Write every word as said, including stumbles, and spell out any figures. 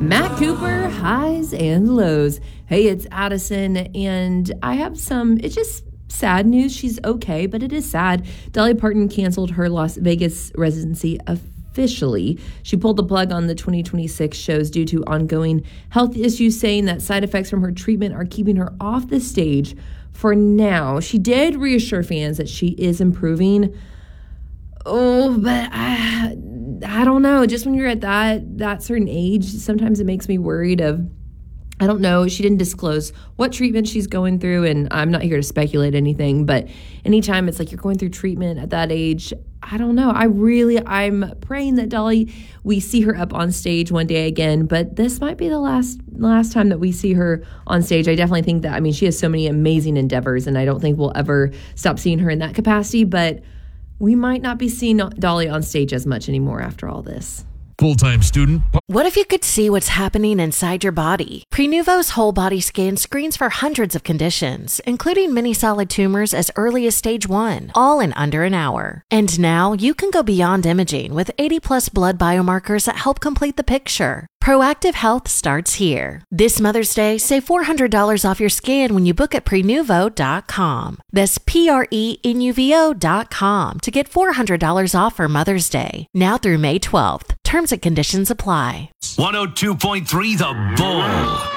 Matt Cooper, highs and lows. Hey, it's Addison, and I have some, it's just sad news. She's okay, but it is sad. Dolly Parton canceled her Las Vegas residency officially. She pulled the plug on the twenty twenty-six shows due to ongoing health issues, saying that side effects from her treatment are keeping her off the stage for now. She did reassure fans that she is improving. Oh, but I, I don't know. Just when you're at that that certain age, sometimes it makes me worried of, I don't know. She didn't disclose what treatment she's going through, and I'm not here to speculate anything, but anytime it's like you're going through treatment at that age, I don't know. I really, I'm praying that Dolly, we see her up on stage one day again, but this might be the last last time that we see her on stage. I definitely think that, I mean, she has so many amazing endeavors, and I don't think we'll ever stop seeing her in that capacity, but we might not be seeing Dolly on stage as much anymore after all this. Full-time student. What if you could see what's happening inside your body? Prenuvo's whole body scan screens for hundreds of conditions, including many solid tumors as early as stage one, all in under an hour. And now you can go beyond imaging with eighty plus blood biomarkers that help complete the picture. Proactive Health starts here. This Mother's Day, save four hundred dollars off your scan when you book at prenuvo dot com. That's P R E N U V O dot com to get four hundred dollars off for Mother's Day, now through May twelfth. Terms and conditions apply. one oh two point three The Bull.